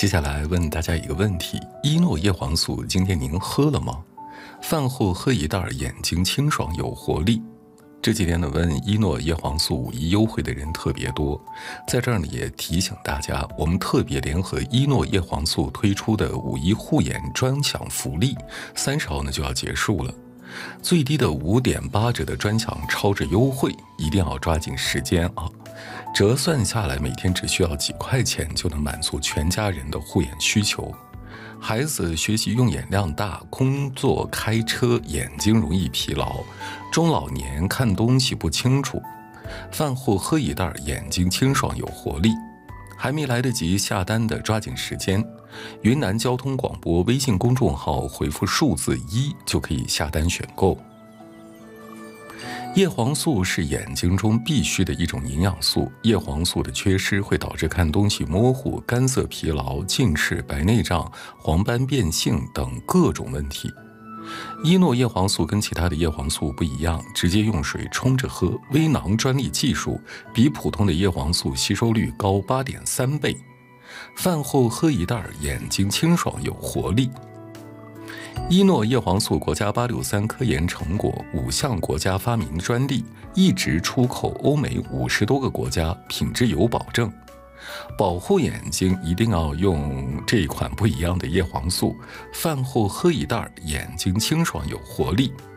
接下来问大家一个问题：依诺叶黄素今天您喝了吗？饭后喝一袋，眼睛清爽有活力。这几天呢，问依诺叶黄素五一优惠的人特别多，在这儿呢也提醒大家，我们特别联合依诺叶黄素推出的五一护眼专享福利，30号呢就要结束了。最低的5.8折的专享超值优惠，一定要抓紧时间啊！折算下来，每天只需要几块钱就能满足全家人的护眼需求。孩子学习用眼量大，工作开车眼睛容易疲劳，中老年看东西不清楚，饭后喝一袋，眼睛清爽有活力。还没来得及下单的抓紧时间，云南交通广播微信公众号回复数字1就可以下单选购。叶黄素是眼睛中必须的一种营养素，叶黄素的缺失会导致看东西模糊、干涩疲劳、近视、白内障、黄斑变性等各种问题。依诺叶黄素跟其他的叶黄素不一样，直接用水冲着喝，微囊专利技术，比普通的叶黄素吸收率高8.3倍。饭后喝一袋，眼睛清爽有活力。依诺叶黄素国家863科研成果，5项国家发明专利，一直出口欧美50多个国家，品质有保证。保护眼睛一定要用这一款不一样的叶黄素，饭后喝一袋，眼睛清爽有活力。